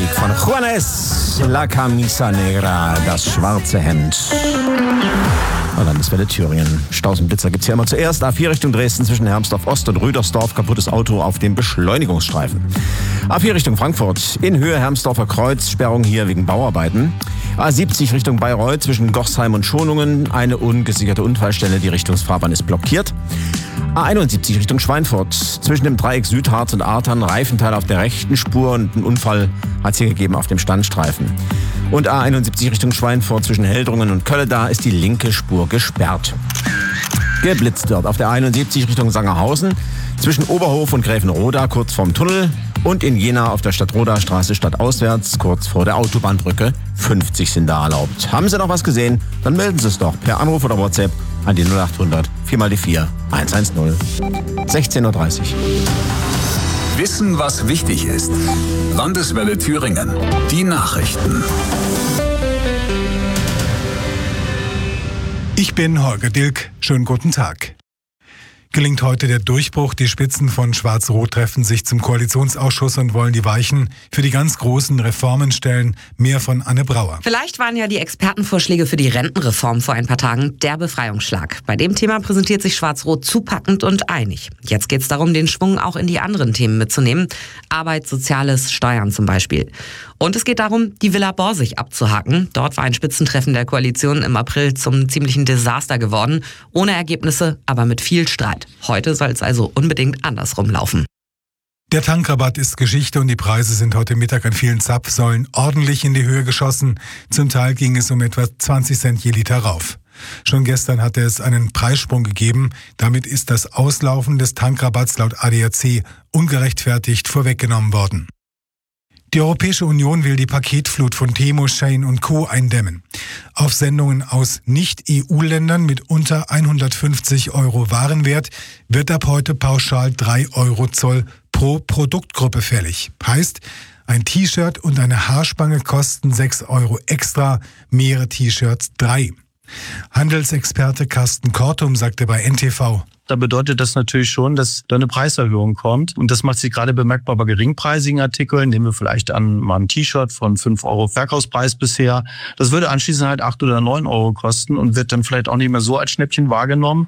Musik von Juanes, La Camisa Negra, das schwarze Hemd. Landeswelle Thüringen. Staus und Blitzer gibt's hier immer zuerst. A4 Richtung Dresden zwischen Hermsdorf Ost und Rüdersdorf. Kaputtes Auto auf dem Beschleunigungsstreifen. A4 Richtung Frankfurt. In Höhe Hermsdorfer Kreuz. Sperrung hier wegen Bauarbeiten. A70 Richtung Bayreuth zwischen Gochsheim und Schonungen. Eine ungesicherte Unfallstelle. Die Richtungsfahrbahn ist blockiert. A71 Richtung Schweinfurt. Zwischen dem Dreieck Südharz und Artern Reifenteil auf der rechten Spur und ein Unfall hat es hier gegeben auf dem Standstreifen. Und A71 Richtung Schweinfurt zwischen Heldrungen und Kölle, da ist die linke Spur gesperrt. Geblitzt wird auf der A71 Richtung Sangerhausen zwischen Oberhof und Gräfenroda kurz vorm Tunnel und in Jena auf der Stadtroda-Straße stadtauswärts kurz vor der Autobahnbrücke. 50 sind da erlaubt. Haben Sie noch was gesehen? Dann melden Sie es doch per Anruf oder WhatsApp an die 0800 4x4 110. 16:30 Uhr. Wissen, was wichtig ist. Landeswelle Thüringen. Die Nachrichten. Ich bin Holger Dilk. Schönen guten Tag. Gelingt heute der Durchbruch. Die Spitzen von Schwarz-Rot treffen sich zum Koalitionsausschuss und wollen die Weichen für die ganz großen Reformen stellen. Mehr von Anne Brauer. Vielleicht waren ja die Expertenvorschläge für die Rentenreform vor ein paar Tagen der Befreiungsschlag. Bei dem Thema präsentiert sich Schwarz-Rot zupackend und einig. Jetzt geht es darum, den Schwung auch in die anderen Themen mitzunehmen. Arbeit, Soziales, Steuern zum Beispiel. Und es geht darum, die Villa Borsig abzuhaken. Dort war ein Spitzentreffen der Koalition im April zum ziemlichen Desaster geworden. Ohne Ergebnisse, aber mit viel Streit. Heute soll es also unbedingt andersrum laufen. Der Tankrabatt ist Geschichte und die Preise sind heute Mittag an vielen Zapfsäulen ordentlich in die Höhe geschossen. Zum Teil ging es um etwa 20 Cent je Liter rauf. Schon gestern hatte es einen Preissprung gegeben. Damit ist das Auslaufen des Tankrabatts laut ADAC ungerechtfertigt vorweggenommen worden. Die Europäische Union will die Paketflut von Temu, Shein und Co. eindämmen. Auf Sendungen aus Nicht-EU-Ländern mit unter 150 € Warenwert wird ab heute pauschal 3 € Zoll pro Produktgruppe fällig. Heißt, ein T-Shirt und eine Haarspange kosten 6 € extra, mehrere T-Shirts 3. Handelsexperte Carsten Kortum sagte bei NTV: Da bedeutet das natürlich schon, dass da eine Preiserhöhung kommt. Und das macht sich gerade bemerkbar bei geringpreisigen Artikeln. Nehmen wir vielleicht an, mal ein T-Shirt von 5 € Verkaufspreis bisher. Das würde anschließend halt 8 oder 9 € kosten und wird dann vielleicht auch nicht mehr so als Schnäppchen wahrgenommen.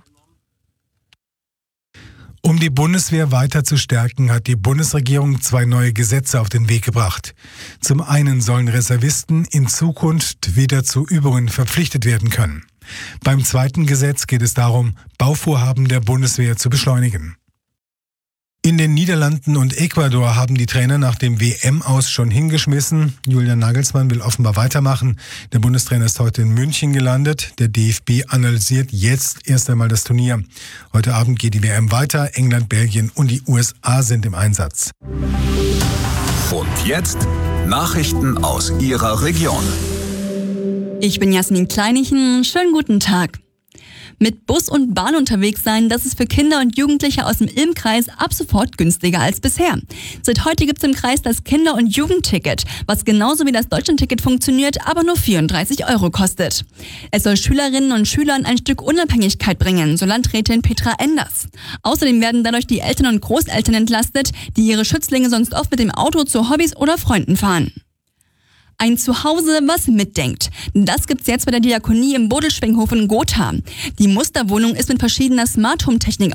Um die Bundeswehr weiter zu stärken, hat die Bundesregierung 2 neue Gesetze auf den Weg gebracht. Zum einen sollen Reservisten in Zukunft wieder zu Übungen verpflichtet werden können. Beim zweiten Gesetz geht es darum, Bauvorhaben der Bundeswehr zu beschleunigen. In den Niederlanden und Ecuador haben die Trainer nach dem WM-Aus schon hingeschmissen. Julian Nagelsmann will offenbar weitermachen. Der Bundestrainer ist heute in München gelandet. Der DFB analysiert jetzt erst einmal das Turnier. Heute Abend geht die WM weiter. England, Belgien und die USA sind im Einsatz. Und jetzt Nachrichten aus Ihrer Region. Ich bin Jasmin Kleinichen. Schönen guten Tag. Mit Bus und Bahn unterwegs sein, das ist für Kinder und Jugendliche aus dem Ilm-Kreis ab sofort günstiger als bisher. Seit heute gibt es im Kreis das Kinder- und Jugendticket, was genauso wie das Deutschlandticket funktioniert, aber nur 34 € kostet. Es soll Schülerinnen und Schülern ein Stück Unabhängigkeit bringen, so Landrätin Petra Enders. Außerdem werden dadurch die Eltern und Großeltern entlastet, die ihre Schützlinge sonst oft mit dem Auto zu Hobbys oder Freunden fahren. Ein Zuhause, was mitdenkt. Das gibt's jetzt bei der Diakonie im Bodelschwinghof in Gotha. Die Musterwohnung ist mit verschiedener Smart-Home-Technik